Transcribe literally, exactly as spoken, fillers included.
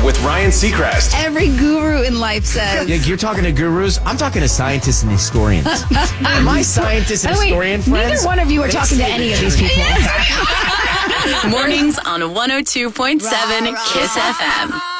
with Ryan Seacrest. Every guru in life says. Yeah, you're talking to gurus. I'm talking to scientists and historians. And my scientists and By the way, historian friends. neither one of you are talking to any of these people. Mornings on one oh two point seven Kiss F M.